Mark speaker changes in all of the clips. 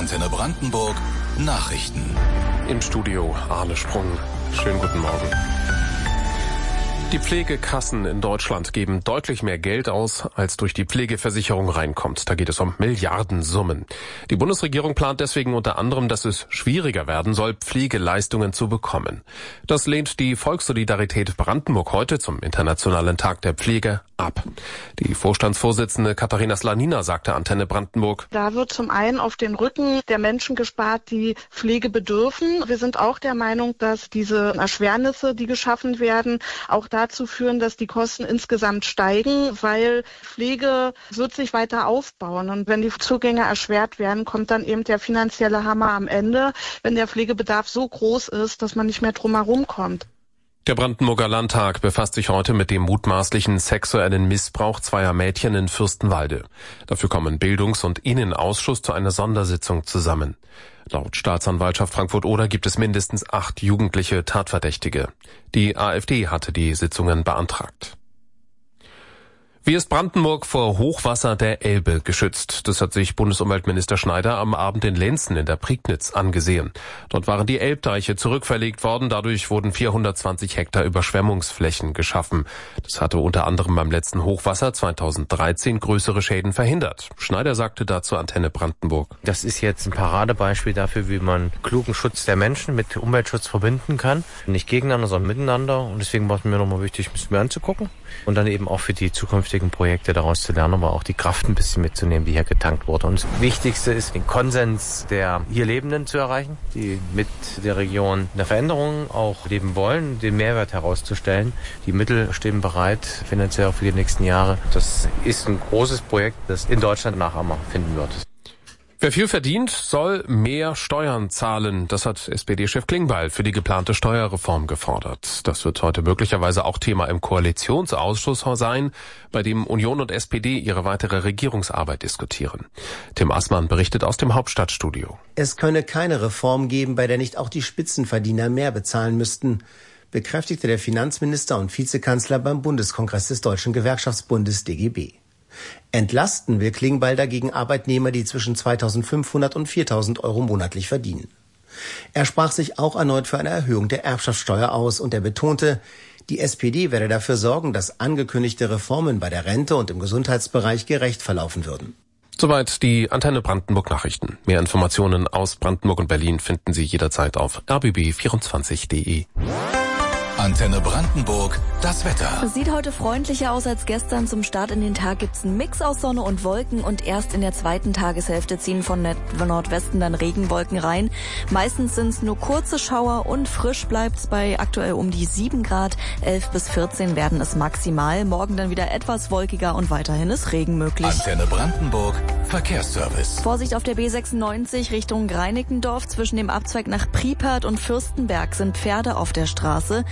Speaker 1: Antenne Brandenburg Nachrichten.
Speaker 2: Im Studio Arne Sprung. Schönen guten Morgen. Die Pflegekassen in Deutschland geben deutlich mehr Geld aus, als durch die Pflegeversicherung reinkommt. Da geht es um Milliardensummen. Die Bundesregierung plant deswegen unter anderem, dass es schwieriger werden soll, Pflegeleistungen zu bekommen. Das lehnt die Volkssolidarität Brandenburg heute zum Internationalen Tag der Pflege ab. Die Vorstandsvorsitzende Katharina Slanina sagte Antenne Brandenburg:
Speaker 3: Da wird zum einen auf den Rücken der Menschen gespart, die Pflege bedürfen. Wir sind auch der Meinung, dass diese Erschwernisse, die geschaffen werden, auch dazu führen, dass die Kosten insgesamt steigen, weil Pflege wird sich weiter aufbauen. Und wenn die Zugänge erschwert werden, kommt dann eben der finanzielle Hammer am Ende, wenn der Pflegebedarf so groß ist, dass man nicht mehr drum herum kommt.
Speaker 2: Der Brandenburger Landtag befasst sich heute mit dem mutmaßlichen sexuellen Missbrauch zweier Mädchen in Fürstenwalde. Dafür kommen Bildungs- und Innenausschuss zu einer Sondersitzung zusammen. Laut Staatsanwaltschaft Frankfurt-Oder gibt es mindestens 8 jugendliche Tatverdächtige. Die AfD hatte die Sitzungen beantragt. Wie ist Brandenburg vor Hochwasser der Elbe geschützt? Das hat sich Bundesumweltminister Schneider am Abend in Lenzen in der Prignitz angesehen. Dort waren die Elbdeiche zurückverlegt worden. Dadurch wurden 420 Hektar Überschwemmungsflächen geschaffen. Das hatte unter anderem beim letzten Hochwasser 2013 größere Schäden verhindert. Schneider sagte dazu Antenne Brandenburg:
Speaker 4: Das ist jetzt ein Paradebeispiel dafür, wie man klugen Schutz der Menschen mit Umweltschutz verbinden kann. Nicht gegeneinander, sondern miteinander. Und deswegen war es mir nochmal wichtig, ein bisschen mehr anzugucken. Und dann eben auch für die zukünftigen Projekte daraus zu lernen, aber auch die Kraft ein bisschen mitzunehmen, die hier getankt wurde. Und das Wichtigste ist, den Konsens der hier Lebenden zu erreichen, die mit der Region eine Veränderung auch leben wollen, den Mehrwert herauszustellen. Die Mittel stehen bereit, finanziell für die nächsten Jahre. Das ist ein großes Projekt, das in Deutschland Nachahmer finden wird.
Speaker 2: Wer viel verdient, soll mehr Steuern zahlen. Das hat SPD-Chef Klingbeil für die geplante Steuerreform gefordert. Das wird heute möglicherweise auch Thema im Koalitionsausschuss sein, bei dem Union und SPD ihre weitere Regierungsarbeit diskutieren. Tim Assmann berichtet aus dem Hauptstadtstudio.
Speaker 5: Es könne keine Reform geben, bei der nicht auch die Spitzenverdiener mehr bezahlen müssten, bekräftigte der Finanzminister und Vizekanzler beim Bundeskongress des Deutschen Gewerkschaftsbundes DGB. Entlasten will Klingbeil dagegen Arbeitnehmer, die zwischen 2.500 und 4.000 Euro monatlich verdienen. Er sprach sich auch erneut für eine Erhöhung der Erbschaftssteuer aus und er betonte, die SPD werde dafür sorgen, dass angekündigte Reformen bei der Rente und im Gesundheitsbereich gerecht verlaufen würden.
Speaker 2: Soweit die Antenne Brandenburg Nachrichten. Mehr Informationen aus Brandenburg und Berlin finden Sie jederzeit auf rbb24.de.
Speaker 1: Antenne Brandenburg, das Wetter.
Speaker 6: Es sieht heute freundlicher aus als gestern. Zum Start in den Tag gibt's einen Mix aus Sonne und Wolken und erst in der zweiten Tageshälfte ziehen von Nordwesten dann Regenwolken rein. Meistens sind's nur kurze Schauer und frisch bleibt's bei aktuell um die 7 Grad. 11 bis 14 werden es maximal. Morgen dann wieder etwas wolkiger und weiterhin ist Regen möglich.
Speaker 1: Antenne Brandenburg, Verkehrsservice.
Speaker 6: Vorsicht auf der B96 Richtung Reinickendorf. Zwischen dem Abzweig nach Priepert und Fürstenberg sind Pferde auf der Straße.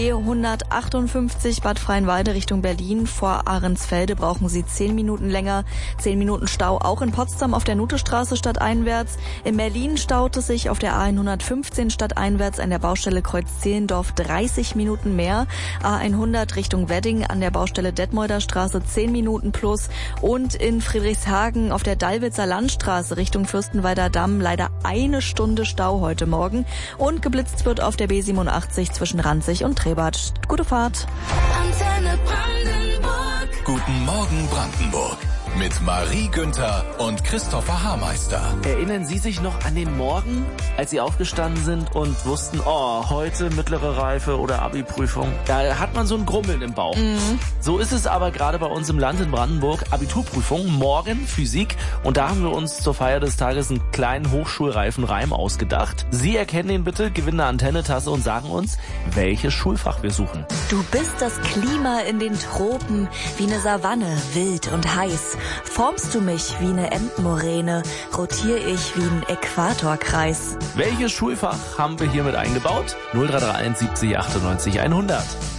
Speaker 6: B158 Bad Freienwalde Richtung Berlin. Vor Ahrensfelde brauchen Sie 10 Minuten länger. 10 Minuten Stau auch in Potsdam auf der Nutestraße stadteinwärts. In Berlin staut es sich auf der A115 stadteinwärts an der Baustelle Kreuz-Zehlendorf 30 Minuten mehr. A100 Richtung Wedding an der Baustelle Detmolder Straße 10 Minuten plus. Und in Friedrichshagen auf der Dallwitzer Landstraße Richtung Fürstenwalder Damm leider 1 Stunde Stau heute Morgen. Und geblitzt wird auf der B87 zwischen Ranzig und Trebert. Gute Fahrt.
Speaker 1: Antenne Brandenburg. Guten Morgen Brandenburg. Mit Marie Günther und Christopher Haarmeister.
Speaker 7: Erinnern Sie sich noch an den Morgen, als Sie aufgestanden sind und wussten, heute mittlere Reife oder Abi-Prüfung? Da hat man so ein Grummeln im Bauch. So ist es aber gerade bei uns im Land in Brandenburg. Abiturprüfung, morgen Physik. Und da haben wir uns zur Feier des Tages einen kleinen hochschulreifen Reim ausgedacht. Sie erkennen den bitte, gewinnen eine Antenne-Tasse und sagen uns, welches Schulfach wir suchen.
Speaker 6: Du bist das Klima in den Tropen, wie eine Savanne, wild und heiß. Formst du mich wie eine Endmoräne, rotiere ich wie ein Äquatorkreis.
Speaker 7: Welches Schulfach haben wir hiermit eingebaut? 0331 70 98 100.